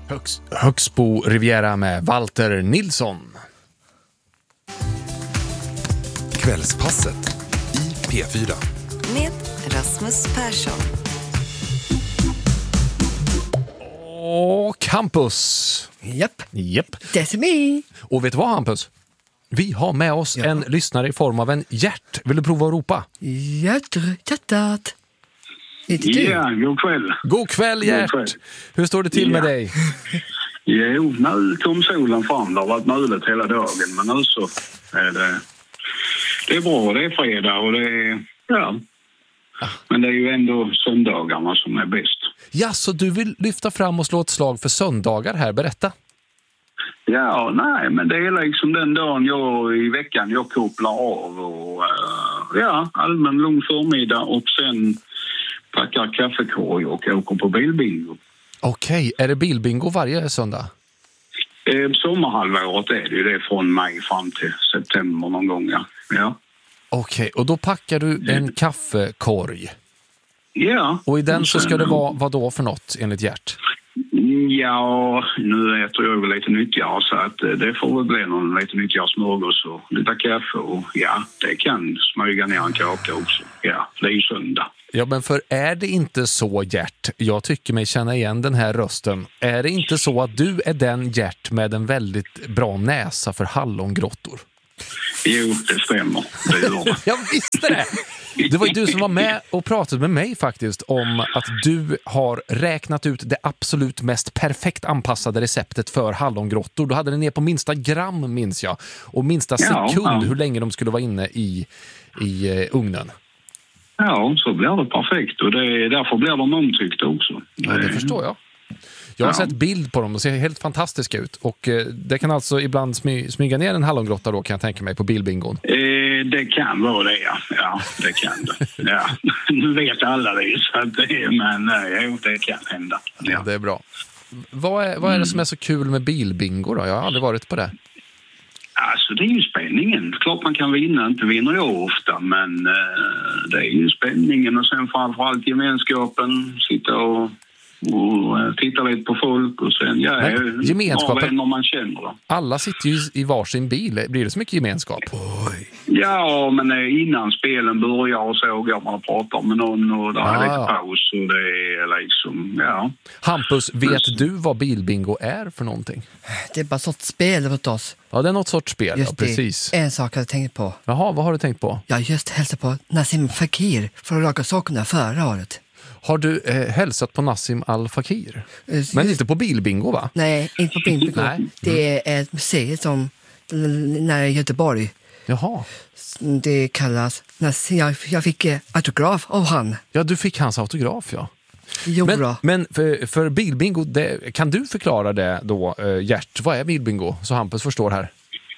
Högsbo Riviera med Walter Nilsson. Kvällspasset i P4. Med Rasmus Persson. Och Hampus. Japp. That's me. Och vet du vad, Hampus? Vi har med oss en lyssnare i form av en Gert. Vill du prova att ropa? Hjärtat. Ja, god kväll. God kväll, Gert. Hur står det till med dig? Jo, nu kom solen fram. Det har varit möjligt hela dagen. Men nu så är det är bra. Det är fredag och det är... Ja. Men det är ju ändå söndagarna som är bäst. Ja, så du vill lyfta fram och slå ett slag för söndagar här. Berätta. Ja, nej, men det är liksom den dagen i veckan jag kopplar av och allmän lugn förmiddag och sen packar kaffekorg och åker på bilbingo. Okej, är det bilbingo varje söndag? Sommarhalvåret är det ju det från maj fram till september någon gång, ja. Okej, och då packar du en kaffekorg. Ja. Och i den så ska det vara vad då för något enligt Gert? Ja, nu äter jag väl lite nyttigare så att det får väl bli någon lite nyttigare smörgås och lite kaffe och det kan smyga ner en kaka också. Ja, det är ju söndag. Ja, men för är det inte så, Gert? Jag tycker mig känna igen den här rösten. Är det inte så att du är den Gert med en väldigt bra näsa för hallongrottor? Jo, det stämmer. Det gör det. Jag visste det! Det var ju du som var med och pratade med mig faktiskt om att du har räknat ut det absolut mest perfekt anpassade receptet för hallongrottor. Du hade det ner på minsta gram, minns jag. Och minsta sekund hur länge de skulle vara inne i ugnen. Ja, så blir det perfekt. Och därför blir de omtyckta också. Ja, det förstår jag. Jag har sett bild på dem, de ser helt fantastiska ut. Och det kan alltså ibland smyga ner en hallongrotta då, kan jag tänka mig, på bilbingon. Det kan vara det, ja. Ja, det kan det. Ja. Nu vet alla det, så att det kan hända. Ja, det är bra. Vad är det som är så kul med bilbingo då? Jag har aldrig varit på det. Alltså det är ju spänningen. Klart man kan vinna, inte vinner jag ofta, men det är ju spänningen och sen framförallt gemenskapen, sitta och titta lite på folk och sen gemenskapen, vänner man känner då. Alla sitter ju i varsin bil. Blir det så mycket gemenskap? Oj. Ja, men innan spelen börjar och så går man och pratar med någon och där är lite paus och det är liksom, Hampus, vet du vad bilbingo är för någonting? Det är bara sorts spel åt oss. Ja, det är något sorts spel, just precis. En sak jag tänkt på. Jaha, vad har du tänkt på? Jag just hälsade på Nassim Fakir för att raka sakerna förra året. Har du hälsat på Nassim Al-Fakir? Men inte på bilbingo, va? Nej, inte på bilbingo. Det är ett museum som nära Göteborg. Jaha. Det kallas Nassim. Jag fick autograf av han. Ja, du fick hans autograf, ja. Jo, men för bilbingo, kan du förklara det då, Gert? Vad är bilbingo? Så Hampus förstår här.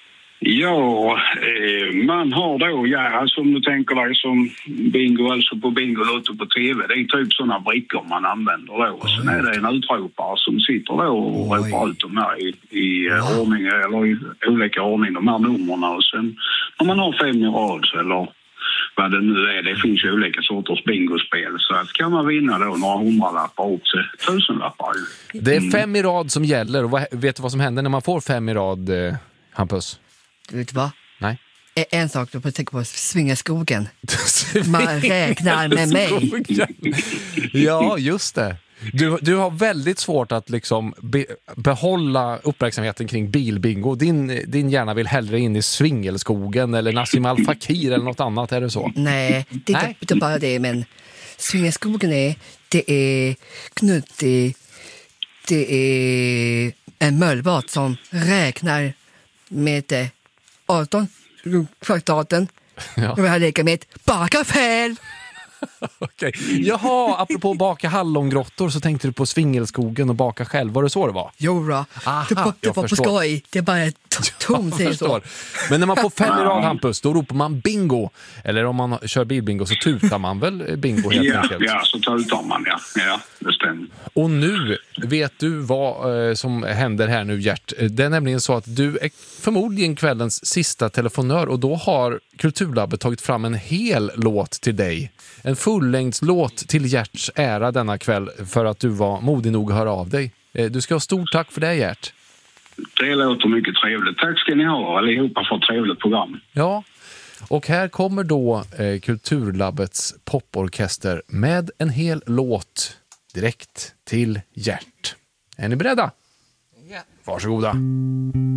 Ja, man har då, alltså om du tänker dig som bingo, alltså på Bingolotto på tv, det är typ sådana brickor man använder då. Och sen är det en utropare som sitter då och ropar ut de här i ordning, eller i olika ordning, de här nummerna. Och sen om man har 5 i rad eller vad det nu är, det finns ju olika sorters bingospel, så att kan man vinna då några 100-lappar upp till 1000-lappar. Det är 5 i rad som gäller, och vet du vad som händer när man får 5 i rad, Hampus? Vet du vad? Nej. En sak du får tänka på, Svingelskogen. Man räknar med mig. Ja, just det. Du har väldigt svårt att liksom behålla uppmärksamheten kring bilbingo. Din hjärna vill hellre in i Svingelskogen eller Nassim Al-Fakir eller något annat, är det så? Nej, det är inte bara det, men Svingelskogen det är knuttig. Det är en möllbart som räknar med 18 kvartaten. Ja. Och jag leker med ett baka fel. Okej. Jaha, apropå baka hallongrottor så tänkte du på Svingelskogen och baka själv. Var det så det var? Jo då. Det var på skoj. Det är bara tomt, säger så. Men när man får 5 i rad, Hampus, då ropar man bingo. Eller om man kör bilbingo så tutar man väl bingo helt enkelt? Ja, så tutar man, ja. Det stämmer. Och nu vet du vad som händer här nu, Gert. Det är nämligen så att du är förmodligen kvällens sista telefonör och då har Kulturlabbet tagit fram en hel låt till dig. en fullängdslåt till Gerts ära denna kväll för att du var modig nog att höra av dig. Du ska ha stort tack för det, Gert. Det låter mycket trevligt. Tack ska ni ha allihopa för ett trevligt program. Ja, och här kommer då Kulturlabbets poporkester med en hel låt direkt till Gert. Är ni beredda? Ja. Varsågoda.